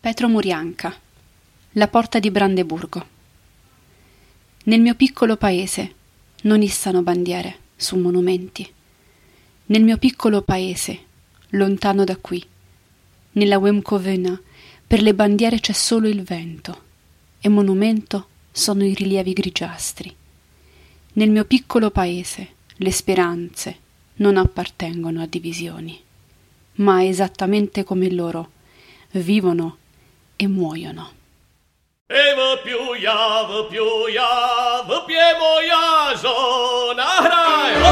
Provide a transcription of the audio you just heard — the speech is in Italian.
Petro Murianca, La porta di Brandeburgo. Nel mio piccolo paese non issano bandiere su monumenti. Nel mio piccolo paese, lontano da qui, nella Wemcovena, per le bandiere c'è solo il vento, e monumento sono i rilievi grigiastri. Nel mio piccolo paese le speranze non appartengono a divisioni, ma esattamente come loro vivono e muoiono. E vă piuia, vă piemo ia zona, hrai,